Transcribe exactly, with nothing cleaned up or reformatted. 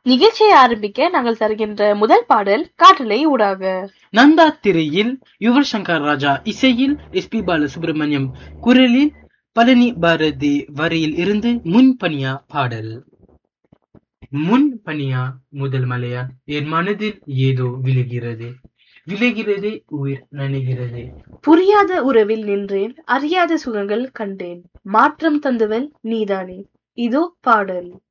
நிகழ்ச்சியை ஆரம்பிக்க நாங்கள் தருகின்ற முதல் பாடல் காற்றலை ஊடாக. நந்தா திரையில் யுவர் சங்கர் ராஜா இசையில் எஸ் பி பாலசுப்ரமணியம் குரலில் பழனி பாரதி வரியில் இருந்து முன்பனியா பாடல். முன்பனியா முதல் மலையா என் மனதில் ஏதோ விழுகிறது, விழுகிறது உயிர் நனைகிறது. புரியாத உறவில் நின்றேன், அறியாத சுகங்கள் கண்டேன், மாற்றம் தந்தவள் நீதானே. இதோ பாடல்.